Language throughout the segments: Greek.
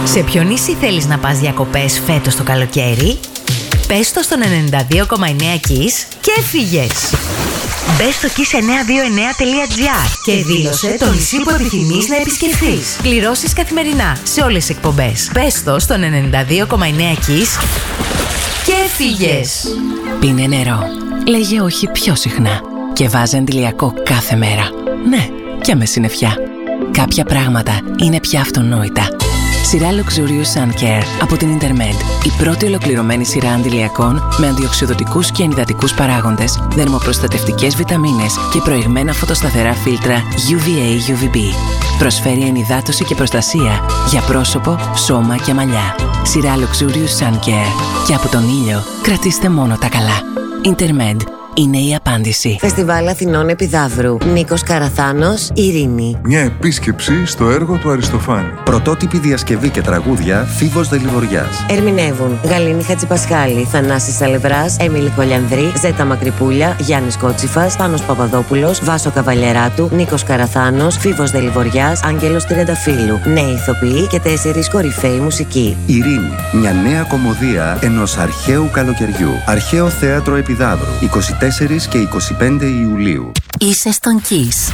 Σε ποιο νησί θέλεις να πας διακοπές φέτος το καλοκαίρι? Πες το στον 92,9 Kiss και έφυγες. Μπες στο kiss929.gr και δήλωσε το νησί που επιθυμείς να επισκεφθείς. Πληρώσεις καθημερινά σε όλες τις εκπομπές. Πες το στον 92,9 Kiss και έφυγες. Πίνε νερό. Λέγε όχι πιο συχνά. Και βάζε αντιλιακό κάθε μέρα. Ναι, και με συννεφιά. Κάποια πράγματα είναι πια αυτονόητα. Σειρά Luxurious Sun Care από την Intermed. Η πρώτη ολοκληρωμένη σειρά αντιλιακών με αντιοξυδοτικούς και ενυδατικούς παράγοντες, δερμοπροστατευτικές βιταμίνες και προηγμένα φωτοσταθερά φίλτρα UVA-UVB. Προσφέρει ενυδάτωση και προστασία για πρόσωπο, σώμα και μαλλιά. Σειρά Luxurious Sun Care. Και από τον ήλιο κρατήστε μόνο τα καλά. Intermed. Είναι η απάντηση. Φεστιβάλ Αθηνών Επιδαύρου. Νίκος Καραθάνος, Ειρήνη. Μια επίσκεψη στο έργο του Αριστοφάνη. Πρωτότυπη διασκευή και τραγούδια Φίβος Δελιβοριάς. Ερμηνεύουν Γαλήνη Χατζηπασχάλη, Θανάσης Σαλευράς, Έμιλη Κολιανδρή, Ζέτα Μακρυπούλια, Γιάννης Κότσιφας, Πάνος Παπαδόπουλος, Βάσο Καβαλιεράτου, Νίκος Καραθάνος, Φίβος Δελιβοριάς, Άγγελος Τριανταφύλου. Νέοι ηθοποιοί και 4 κορυφαίοι μουσικοί. Ειρήνη. Μια νέα κομμωδία ενός αρχαίου καλοκαιριού. Αρχαίο Θέατρο Επιδαύρου. 24 και 25 Ιουλίου. Είσαι στον Kiss.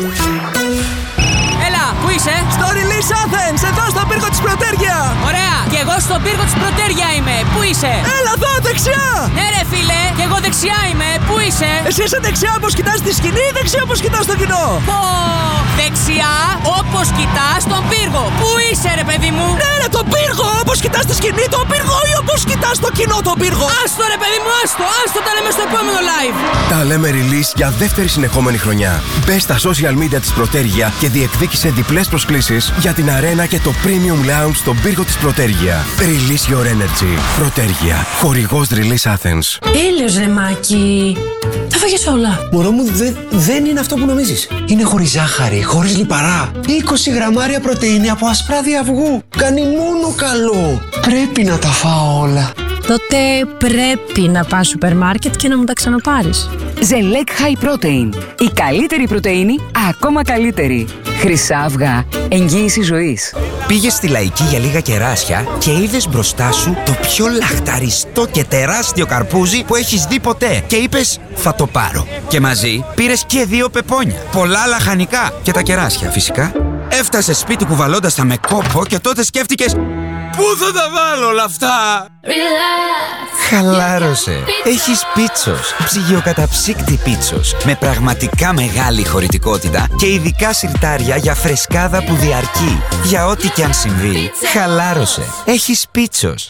Έλα, πού είσαι? Στο Release Athens, εδώ στον πύργο της Πρωτέργεια. Ωραία, και εγώ στον πύργο της Πρωτέργεια είμαι. Πού είσαι? Έλα εδώ, δεξιά. Ναι ρε φίλε, και εγώ δεξιά είμαι. Πού είσαι? Εσύ είσαι δεξιά όπως κοιτάς τη σκηνή ή δεξιά όπως κοιτάς το κοινό? Πω, δεξιά όπως κοιτάς τον πύργο. Πού είσαι ρε παιδί μου? Ναι ρε, τον πύργο, όπως κοιτάς τη σκηνή τον πύργο ή όπως κοιτάς το κοινό τον πύργο? Άστο ρε παιδί μου, άστο τα λέμε στο επόμενο live. Τα λέμε Release για δεύτερη συνεχόμενη χρονιά. Μπες στα social media της Πρωτέργεια και διεκδίκησε διπλές προσκλήσεις για την αρένα και το Premium Lounge στον πύργο της Πρωτέργεια. Release your energy. Πρωτέργεια. Χορηγός Release Athens. Τέλειος ρε Μάκη. Τα φάγες όλα. Μωρό μου, δεν είναι αυτό που νομίζεις. Είναι χωρίς ζάχαρη, χωρίς λιπαρά. 20 γραμμάρια πρωτεΐνη από ασπράδι αυγού. Κάνει μόνο καλό. Πρέπει να τα φάω όλα. Τότε πρέπει να πας σούπερ μάρκετ και να μου τα ξαναπάρεις. Ζελέκ High Protein. Η καλύτερη πρωτεΐνη, ακόμα καλύτερη. Χρυσά αυγά. Εγγύηση ζωής. Πήγες στη Λαϊκή για λίγα κεράσια και είδες μπροστά σου το πιο λαχταριστό και τεράστιο καρπούζι που έχεις δει ποτέ. Και είπες, θα το πάρω. Και μαζί πήρες και 2 πεπόνια. Πολλά λαχανικά. Και τα κεράσια φυσικά. Έφτασες σπίτι κουβαλώντας τα με κόπο και τότε σκέφτηκες, πού θα τα βάλω όλα αυτά? Χαλάρωσε. Έχεις Πίτσος. Ψυγειοκαταψύκτη Πίτσος. Με πραγματικά μεγάλη χωρητικότητα και ειδικά σιρτάρια για φρεσκάδα που διαρκεί. Για ό,τι και αν συμβεί, χαλάρωσε. Έχεις Πίτσος.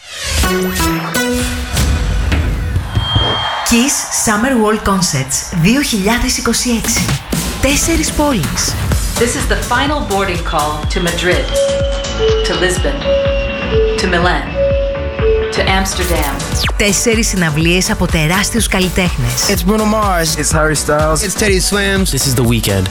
Kiss Summer World Concerts 2026. 4 πόλεις. This is the final boarding call to Madrid, to Lisbon, to Milan, to Amsterdam. 4 συναυλίες από τεράστιους καλλιτέχνες. It's Bruno Mars. It's Harry Styles. It's Teddy Swims. This is The Weeknd.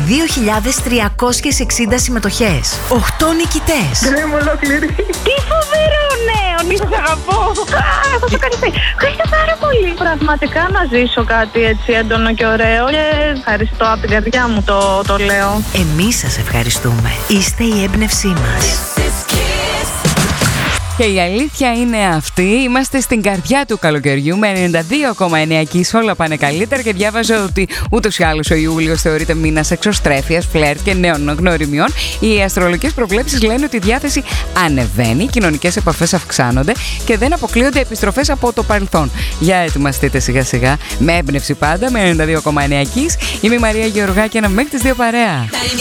22.360 συμμετοχές. 8 νικητές. Γκρέμ ολόκληρη. Τι φοβερό νέο. Σας αγαπώ. Θα το κάνεις. Ευχαριστώ πάρα πολύ. Πραγματικά να ζήσω κάτι έτσι έντονο και ωραίο. Και ευχαριστώ από την καρδιά μου το λέω. Εμείς σας ευχαριστούμε. Είστε η έμπνευσή μας. Και η αλήθεια είναι αυτή, είμαστε στην καρδιά του καλοκαιριού με 92,9 Kiss, όλα πάνε καλύτερα και διάβαζα ότι ούτως ή άλλως ο Ιούλιος θεωρείται μήνας εξωστρέφειας, φλερτ και νέων γνωριμιών. Οι αστρολογικές προβλέψεις λένε ότι η διάθεση ανεβαίνει, οι κοινωνικές επαφές αυξάνονται και δεν αποκλείονται επιστροφές από το παρελθόν. Για ετοιμαστείτε σιγά σιγά, με έμπνευση πάντα, με 92,9 Kiss. Είμαι η Μαρία Γεωργάκη και μέχρι τις 2 παρέα.